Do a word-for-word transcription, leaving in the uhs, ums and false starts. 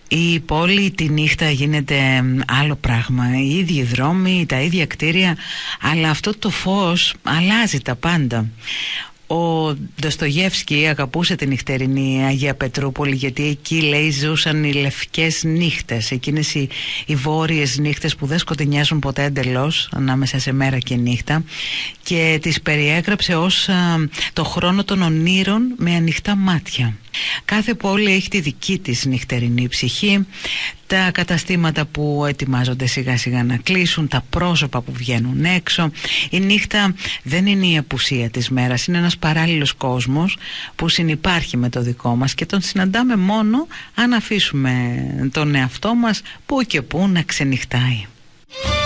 Η πόλη τη νύχτα γίνεται άλλο πράγμα. Οι ίδιοι δρόμοι, τα ίδια κτίρια, αλλά αυτό το φως αλλάζει τα πάντα. Ο Ντοστογεύσκι αγαπούσε την νυχτερινή Αγία Πετρούπολη, γιατί εκεί, λέει, ζούσαν οι λευκές νύχτες, εκείνες οι, οι βόρειες νύχτες που δεν σκοτεινιάζουν ποτέ εντελώς ανάμεσα σε μέρα και νύχτα, και τις περιέγραψε ως α, το χρόνο των ονείρων με ανοιχτά μάτια. Κάθε πόλη έχει τη δική της νυχτερινή ψυχή, τα καταστήματα που ετοιμάζονται σιγά σιγά να κλείσουν, τα πρόσωπα που βγαίνουν έξω. Η νύχτα δεν είναι η απουσία της μέρας, είναι ένας παράλληλος κόσμος που συνυπάρχει με το δικό μας και τον συναντάμε μόνο αν αφήσουμε τον εαυτό μας που και που να ξενυχτάει.